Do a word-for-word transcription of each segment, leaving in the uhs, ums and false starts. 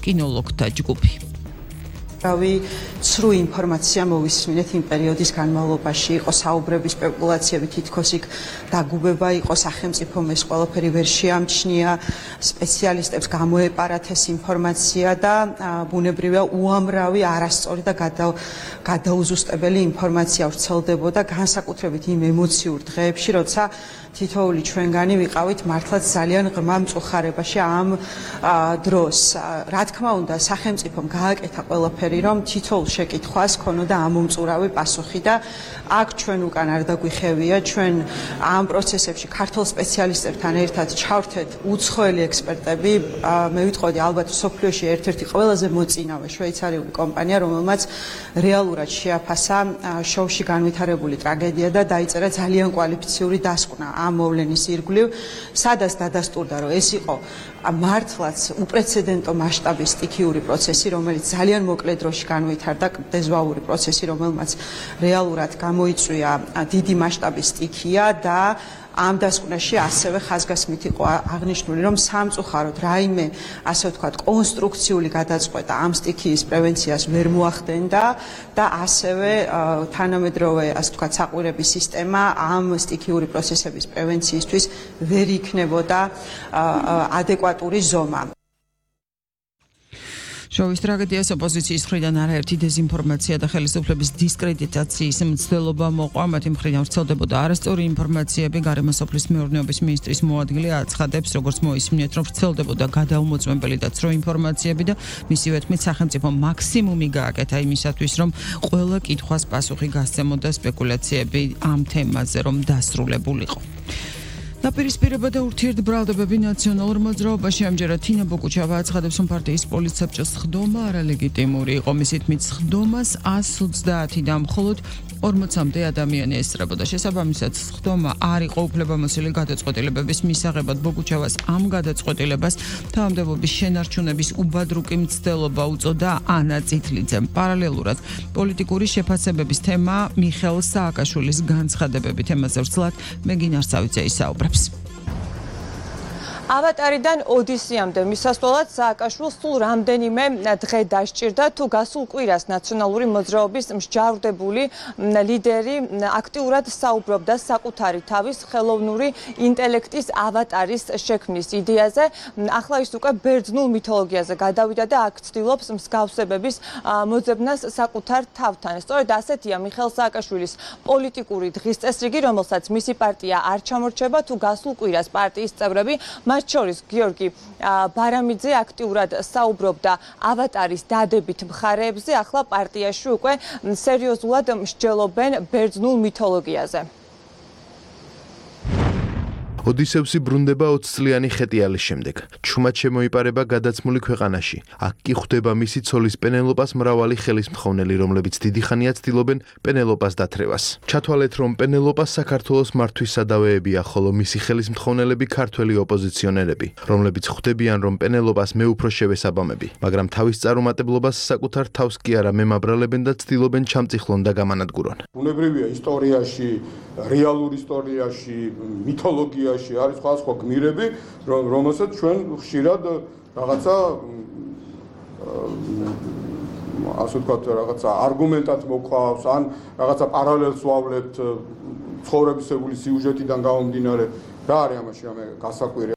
კინოლოგთა ჯგუფი. რავი ცრუ ინფორმაცია მოვისმინეთ იმ პერიოდის განმავლობაში იყო საუბრები სპეკულაციები თითქოს იქ დაგუბება იყო სახელმწიფომ ეს ყველაფერი ვერ შეამჩნია სპეციალისტებს გამოეპარათ ეს ინფორმაცია და ბუნებრივია უამრავი არასწორი და გადაუზუსტებელი ინფორმაცია ვრცელდებოდა განსაკუთრებით იმ ემოციურ დღეებში როცა თითოეული ჩვენგანი ვიყავით მართლაც ძალიან ღრმა მწუხარებაში ამ დროს რა თქმა უნდა სახელმწიფომ გააკეთა ყველაფერი რომ თითოეულ შეკითხვას ქონოდა ამომწურავი პასუხი და აქ ჩვენ უკან არ დაგვიხევია ჩვენ ამ პროცესებში ქართულ სპეციალისტებთან ერთად ჩავრთეთ უცხოელი ექსპერტები მე ვიტყოდი ალბათ მსოფლიოში ერთ-ერთი ყველაზე მოწინავე შვეიცარიული კომპანია რომელმაც რეალურად შეაფასა შოუში განვითარებული ტრაგედია და დაიწერა ძალიან კვალიფიციური დასკვნა ამ მოვლენის ირგვლივ სადაც დადასტურდა რომ ეს იყო მართლაც უპრეცედენტო მასშტაბის სტიქიური პროცესი რომელიც ძალიან მოკლე დროში განვითარდა დეზვაური პროცესი რომელმაც რეალურად გამოიწვია დიდი მასშტაბის სტიქია და ამ დასკვნაში ასევე ხაზგასმით იყო აღნიშნული რომ სამწუხაროდ რაიმე ასე ვთქვათ კონსტრუქციული გადაწყვეტა ამ სტიქიის პრევენციას ვერ მოახდენდა და ასევე თანამედროვე ასე ვთქვათ საყვირების სისტემა ამ სტიქიური პროცესების პრევენციისთვის ვერ იქნებოდა ადეკვატური ზომა. შოვის ტრაგედიას ოპოზიციის მხრიდან არაერთი დეზინფორმაცია და ხელისუფლების დისკრედიტაციის მცდელობა მოყვა. მათი მხრიდან ვრცელდებოდა არასწორი ინფორმაციები. გარემო სოფლის მეურნეობის მინისტრის მოადგილე აცხადებს, როგორც მოისმინეთ, რომ ვრცელდებოდა გადაუმოწმებელი და ცრო ინფორმაციები და მისივე თქმით სახელმწიფო მაქსიმუმი გააკეთა იმისათვის, რომ ყველა კითხვას პასუხი გასცემოდა სპეკულაციები ამ თემაზე, რომ დასრულებულიყო. დაპირისპირება და ურთიერთბრალდებები ნაციონალურ მოძრაობაში ამჯერად თინა ბოკუჩავა აცხადებს, რომ პარტიის პოლიტსაბჭოს სხდომა არალეგიტიმური იყო. მისი თქმით, სხდომას ას ოცდაათი და მხოლოდ ორმოცამდე ადამიანი ესწრებოდა. შესაბამისად, სხდომა არ იყო უფლებამოსილი გადაწყვეტილებების მისაღებად. ბოკუჩავას ამ გადაწყვეტილებას თავმდებობის შენარჩუნების უბადრუკი მცდელობა უწოდა ანა წითლიძემ. პარალელურად პოლიტიკური შეფასებების თემა მიხეილ სააკაშვილის განცხადებები თემაზე ვრცლად მეგინ არსავიძე ისაუბრებს. ავატარიდან ოდისიამდე მისასვლელად სააკაშვილს სულ რამდენიმე დღე დასჭირდა თუ გასულ კვირას ნაციონალური მოძრაობის მსჯავრდებული ლიდერი აქტიურად საუბრობდა საკუთარი თავის ხელოვნური ინტელექტის ავატარის შექმნის იდეაზე. ახლა ის უკვე ბერძნულ მითოლოგიაზე გადავიდა და აქ ცდილობს მსგავსებების მოძებნას საკუთარ თავთან. სწორედ ასეთია მიხეილ სააკაშვილის პოლიტიკური დღის წესრიგი, რომელსაც მისი პარტია არ ჩამორჩება თუ გასულ კვირას პარტიის წევრები მათ შორის გიორგი ბარამიძე აქტიურად საუბრობდა ავატარის დადებით მხარეებზე, ახლა პარტიაში უკვე სერიოზულად მსჯელობენ ბერძნულ მითოლოგიაზე. ოდისევსი ბრუნდება ოცწლიანი ხეტიალის შემდეგ. ჩუმად შემოიპარება გადაცმული ქვეყანაში. აქ კი ხვდება მისი ცოლის პენელოპას მრავალი ხელისმთხოვნელი, რომლებიც დიდი ხანია ცდილობენ პენელოპას დათრევას. ჩათვალეთ, რომ პენელოპა საქართველოს მართვის სადავეებია, ხოლო მისი ხელისმთხოვნელები ქართველი ოპოზიციონერები, რომლებიც ხვდებიან, რომ პენელოპას მეუფრო შევესაბამები, მაგრამ თავის წარუმატებლობას საკუთარ თავს კი არა მემაბრალებენ და ცდილობენ ჩამწიხლონ და გამანადგურონ. ბუნებრივია ისტორიაში, რეალურ ისტორიაში, მითოლოგიაში არის სხვადასხვა გმირები, რომელსაც ჩვენ ხშირად რაღაცა ასე ვთქვათ, რაღაცა არგუმენტად მოყავს, ან რაღაცა პარალელს ვავლეთ ცხოვრებისეული სიუჟეტიდან გამომდინარე. რა არის ამაში ამე გასაკვირი?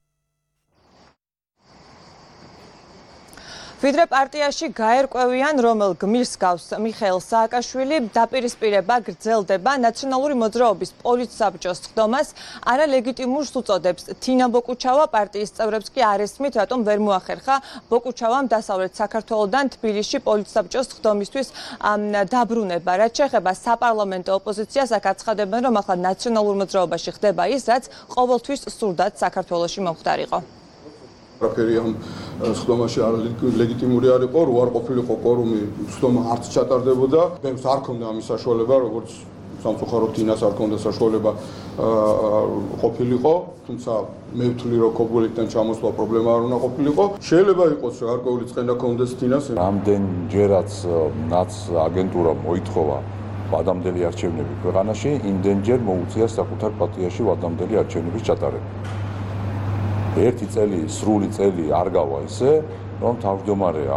ვიდრე პარტიაში გაერკვევიან, რომელ გმირს გავს მიხეილ სააკაშვილი, დაპირისპირება გრძელდება. ნაციონალური მოძრაობის პოლიტსაბჭოს სხდომას არალეგიტიმურს უწოდებს. თინა ბოკუჩავა პარტიის წევრებს კი არ ესმით, რატომ ვერ მოახერხა ბოკუჩავამ დასავლეთ საქართველოდან თბილისში პოლიტსაბჭოს სხდომისთვის დაბრუნება. რაც შეეხება საპარლამენტო ოპოზიციას, აქ აცხადებენ, რომ ახლა ნაციონალურ მოძრაობაში ხდება ის, რაც ყოველთვის სურდათ საქართველოში მომხდარიყო. რაფერი ამ სხდომაში არალეგიტიმური არ იყო, რო არ ყოფილიყო კვორუმი, სხდომა არც ჩატარდებოდა. ბევრს არ ქონდა ამის საშუალება, როგორც სამწუხაროდ თინას არ ქონდა საშუალება ყოფილიყო, თუმცა მე ვთვლი, რომ კობულიდან ჩამოსვლა პრობლემა არ უნდა ყოფილიყო. შეიძლება იყოს, რომ გარკვეული წყენა ქონდეს თინას. რამდენჯერაც ნაც აგენტურამ მოითხოვა ვადამდელი არჩევნები ქვეყანაში, იმდენჯერ მოუწია საკუთარ პარტიაში ვადამდელი არჩევნების ჩატარება. ერთი წელი, სრული წელი არ გავა ისე, რომ თავმჯდომარე